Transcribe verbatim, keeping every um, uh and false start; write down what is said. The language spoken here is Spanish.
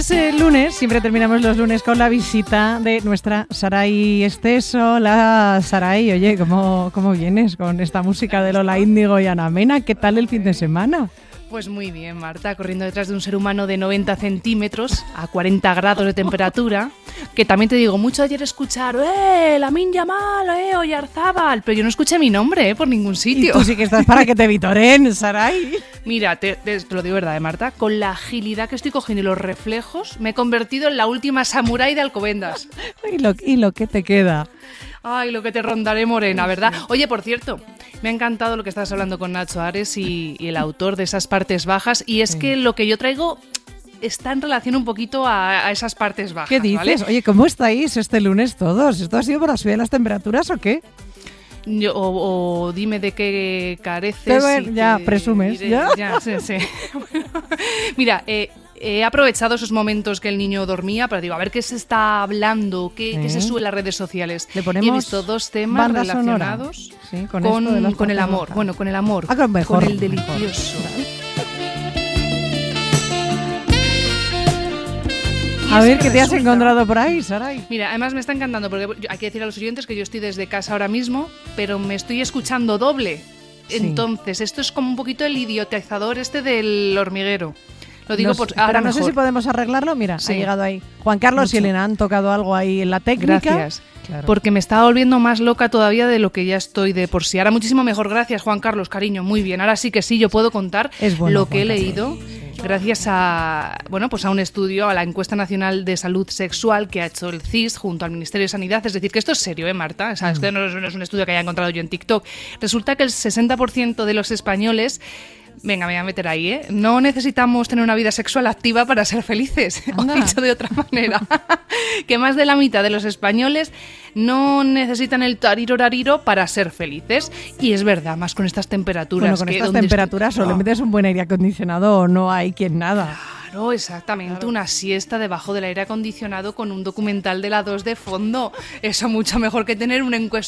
Ese lunes, siempre terminamos los lunes con la visita de nuestra Saray Esteso. Hola Saray, oye, ¿cómo, ¿cómo vienes con esta música de Lola Índigo y Ana Mena? ¿Qué tal el fin de semana? Pues muy bien, Marta, corriendo detrás de un ser humano de noventa centímetros a cuarenta grados de temperatura, que también te digo, mucho ayer escuchar, ¡eh, Lamine Yamal, eh, Oyarzábal! Pero yo no escuché mi nombre, eh, por ningún sitio. Y tú sí que estás para que te vitoren, Saray. Mira, te, te, te lo digo verdad, ¿eh, Marta? Con la agilidad que estoy cogiendo y los reflejos, me he convertido en la última samurái de Alcobendas. Y lo, y lo que te queda. Ay, lo que te rondaré morena, ¿verdad? Oye, por cierto, me ha encantado lo que estás hablando con Nacho Ares y, y el autor de esas partes bajas, y es que lo que yo traigo está en relación un poquito a, a esas partes bajas. ¿Qué dices? ¿Vale? Oye, ¿cómo estáis este lunes todos? ¿Esto ha sido por la subida de las temperaturas o qué? Yo, o, o dime de qué careces. Pero, y ya, presumes. Diré, ¿Ya? ya, sí, sí. Mira, eh... he aprovechado esos momentos que el niño dormía para digo, a ver qué se está hablando, qué, ¿Eh? qué se sube en las redes sociales. Le ponemos y he visto dos temas relacionados sí, con, con, con el amor. Bajas. Bueno, con el amor, ah, con, mejor, con el delicioso. A ver, ¿qué te has encontrado por ahí, Saray? Mira, además me está encantando porque hay que decir a los oyentes que yo estoy desde casa ahora mismo, pero me estoy escuchando doble. Sí. Entonces, esto es como un poquito el idiotizador este del hormiguero. Lo digo no, por ahora no mejor. sé si podemos arreglarlo. Mira, sí. ha llegado ahí. Juan Carlos Mucho. Y Elena han tocado algo ahí en la técnica. Gracias. Claro. Porque me estaba volviendo más loca todavía de lo que ya estoy de por sí. Ahora muchísimo mejor. Gracias, Juan Carlos, cariño. Muy bien. Ahora sí que sí, yo puedo contar es bueno, lo que Juan he leído. Sí. Gracias a bueno pues a un estudio, a la Encuesta Nacional de Salud Sexual que ha hecho el C I S junto al Ministerio de Sanidad. Es decir, que esto es serio, ¿eh, Marta? O sea, mm. esto no es, no es un estudio que haya encontrado yo en TikTok. Resulta que el sesenta por ciento de los españoles... Venga, me voy a meter ahí, ¿eh? No necesitamos tener una vida sexual activa para ser felices, o dicho de otra manera. Que más de la mitad de los españoles no necesitan el tariro rariro para ser felices. Y es verdad, más con estas temperaturas. Bueno, con que estas temperaturas o le metes un buen aire acondicionado o no hay quien nada. Claro, exactamente, claro. Una siesta debajo del aire acondicionado con un documental de la dos de fondo. Eso mucho mejor que tener un,